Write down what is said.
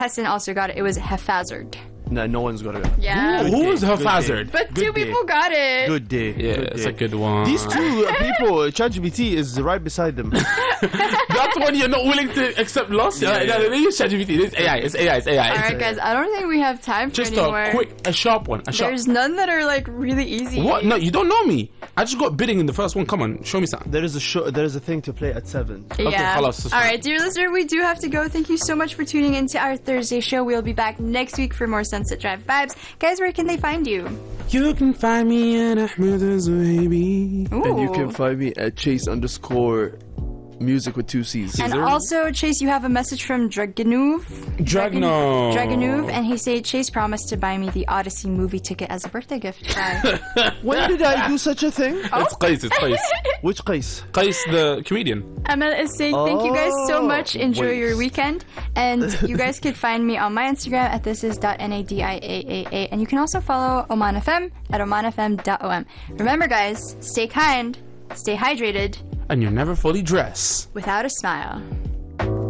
Hassan also got it. It was haphazard. No one's got it. Yeah. Who was Good haphazard? But Good two day. people got it. Good day. Yeah, Good it's day. a good one. These two people, ChatGPT is right beside them. That's when you're not willing to accept loss. Yeah, yeah. No, they use ChatGPT. It's AI. It's AI. It's AI. All right, guys. I don't think we have time for Just anymore. a sharp one. A sharp. There's none that are like really easy. What? No, you don't know me. I just got bidding in the first one. Come on, show me something. There is a thing to play at 7. Yeah. خلاص, that's All fine. right, dear listener, we do have to go. Thank you so much for tuning into our Thursday show. We'll be back next week for more Sunset Drive vibes. Guys, where can they find you? You can find me at Ahmed Zuhaybi. Ooh. And you can find me at Chase_music with 2 C's. And also, Chase, you have a message from Draganov, and he said Chase promised to buy me the Odyssey movie ticket as a birthday gift. Bye. When did I do such a thing? It's Qais. It's Qais. Which Qais? Qais, the comedian. Amal is saying thank you guys so much. Enjoy wait. your weekend. And you guys can find me on my Instagram at thisis.nadiaaa. And you can also follow Oman FM at omanfm.om. Remember, guys, stay kind, stay hydrated, And you never fully dress. without a smile.